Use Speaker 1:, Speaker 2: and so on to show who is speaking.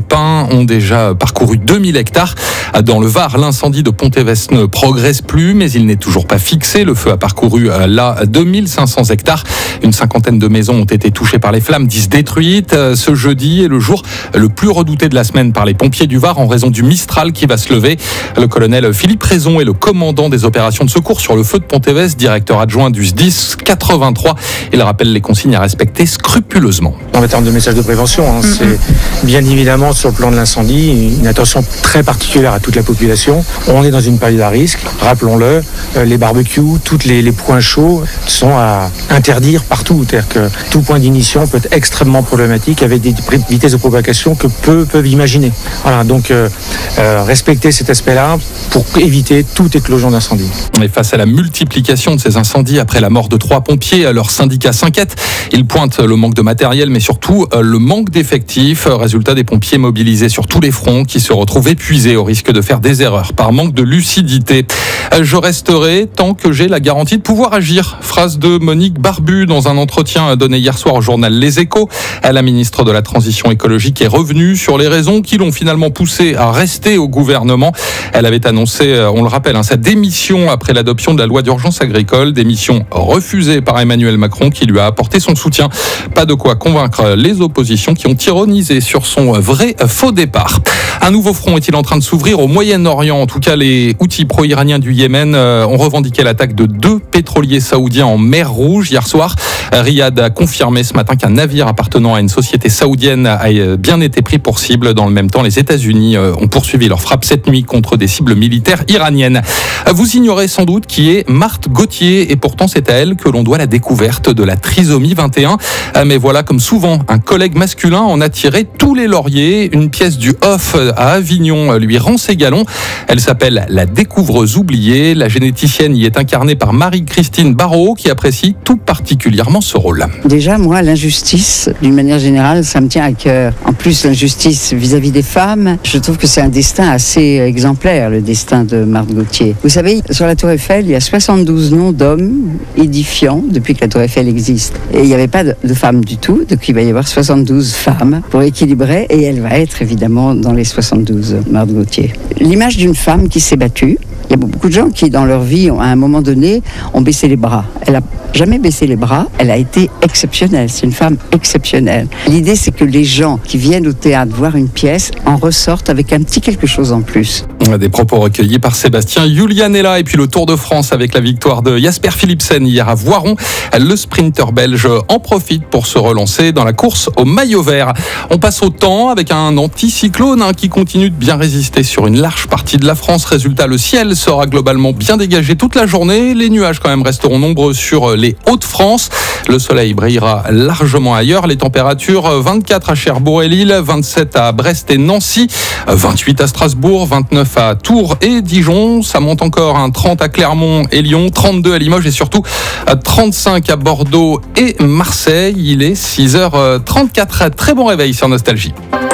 Speaker 1: pins ont déjà parcouru 2000 hectares. Dans le Var, l'incendie de Pont-Évès ne progresse plus, mais il n'est toujours pas fixé. Le feu a parcouru là 2500 hectares. Une cinquantaine de maisons ont été touchées par les flammes, 10 détruites. Ce jeudi est le jour le plus redouté de la semaine par les pompiers du Var en raison du Mistral qui va se lever. Le colonel Philippe Raison est le commandant des opérations de secours sur le feu de Pont-Évès, directeur adjoint du SDIS 83. Il rappelle les consignes à respecter scrupuleusement.
Speaker 2: En termes de messages de prévention, c'est bien évidemment sur le plan de l'incendie, une attention très particulière à toute la population. On est dans une période à risque, rappelons-le, les barbecues, tous les points chauds sont à interdire partout. C'est-à-dire que tout point d'ignition peut être extrêmement problématique avec des vitesses de propagation que peu peuvent imaginer. Voilà, donc respecter cet aspect-là pour éviter toute éclosion d'incendie.
Speaker 1: Et face à la multiplication de ces incendies après la mort de 3 pompiers, leur syndicat s'inquiète. Il pointe le manque de matériel, mais surtout le manque d'effectifs. Résultat, des pompiers mobilisés sur tous les fronts qui se retrouvent épuisés au risque de faire des erreurs par manque de lucidité. Je resterai tant que j'ai la garantie de pouvoir agir. Phrase de Monique Barbu dans un entretien donné hier soir au journal Les Échos. La ministre de la Transition écologique est revenue sur les raisons qui l'ont finalement poussée à rester au gouvernement. Elle avait annoncé, on le rappelle, sa démission après l'adoption de la loi d'urgence agricole. Démission refusée par Emmanuel Macron qui lui a apporté son soutien. Pas de quoi convaincre les oppositions qui ont ironisé sur son vrai faux départ. Un nouveau front est-il en train de s'ouvrir au Moyen-Orient? En tout cas, les Houthis pro-iraniens du Yémen ont revendiqué l'attaque de 2 pétroliers saoudiens en mer Rouge hier soir. Riyad a confirmé ce matin qu'un navire appartenant à une société saoudienne a bien été pris pour cible. Dans le même temps, les États-Unis ont poursuivi leur frappe cette nuit contre des cibles militaires iraniennes. Vous ignorez sans doute qui est Marthe Gauthier et pourtant c'est à elle que l'on doit la découverte de la trisomie 21. Mais voilà, comme souvent, un collègue masculin en a tiré tous les lauriers. Une pièce du Off à Avignon lui rend ses galons. Elle s'appelle La découvreuse oubliée. La généticienne y est incarnée par Marie-Christine Barrault qui apprécie tout particulièrement ce rôle.
Speaker 3: Déjà, moi, l'injustice, d'une manière générale, ça me tient à cœur. En plus, l'injustice vis-à-vis des femmes, je trouve que c'est un destin assez exemplaire, le destin de Marthe Gauthier. Vous savez, sur la Tour Eiffel, il y a 72 noms d'hommes édifiants depuis que la Tour Eiffel existe. Et il n'y avait pas de femmes du tout, donc il va y avoir 72 femmes pour équilibrer, et elle va être évidemment dans les 72, Marthe Gauthier. L'image d'une femme qui s'est battue. Il y a beaucoup de gens qui, dans leur vie, à un moment donné, ont baissé les bras. Elle n'a jamais baissé les bras. Elle a été exceptionnelle. C'est une femme exceptionnelle. L'idée, c'est que les gens qui viennent au théâtre voir une pièce en ressortent avec un petit quelque chose en plus.
Speaker 1: Des propos recueillis par Sébastien Julianella. Et puis le Tour de France avec la victoire de Jasper Philipsen hier à Voiron. Le sprinter belge en profite pour se relancer dans la course au maillot vert. On passe au temps avec un anticyclone qui continue de bien résister sur une large partie de la France. Résultat, le ciel sera globalement bien dégagé toute la journée. Les nuages quand même resteront nombreux sur les Hauts-de-France. Le soleil brillera largement ailleurs. Les températures 24 à Cherbourg et Lille, 27 à Brest et Nancy, 28 à Strasbourg, 29 à Tours et Dijon. Ça monte encore, 30 à Clermont et Lyon, 32 à Limoges et surtout 35 à Bordeaux et Marseille. Il est 6h34. Très bon réveil sur Nostalgie.